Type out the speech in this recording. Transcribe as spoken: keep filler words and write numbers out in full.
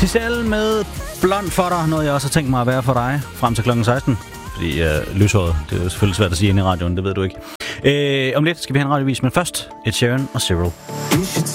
Giselle med Blond for dig, noget jeg også har tænkt mig at være for dig frem til klokken seksten. Fordi jeg er lyshåret. Det er jo selvfølgelig svært at sige inde i radioen, det ved du ikke. Øh, om lidt skal vi have en radiovis, men først Ed Sheeran og Cyril.